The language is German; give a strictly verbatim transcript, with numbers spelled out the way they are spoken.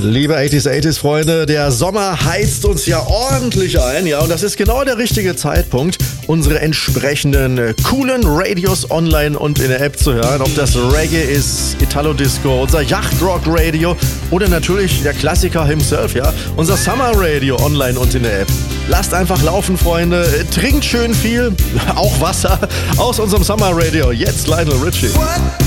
Liebe achtziger, achtziger Freunde, der Sommer heizt uns ja ordentlich ein, ja, und das ist genau der richtige Zeitpunkt, unsere entsprechenden äh, coolen Radios online und in der App zu hören. Ob das Reggae ist, Italo-Disco, unser Yachtrock-Radio oder natürlich der Klassiker himself, ja, unser Summer-Radio online und in der App. Lasst einfach laufen, Freunde, trinkt schön viel, auch Wasser, aus unserem Summer-Radio. Jetzt Lionel Richie.